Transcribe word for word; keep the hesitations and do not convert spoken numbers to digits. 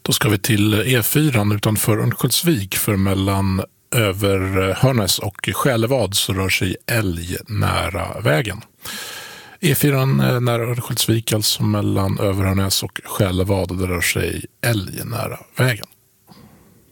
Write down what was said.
Då ska vi till E fyra utanför Örnsköldsvik, för mellan Överhörnäs och Själevad så rör sig älg nära vägen. E fyra nära Örnsköldsvik, alltså mellan Överhörnäs och Själevad, det rör sig älg nära vägen.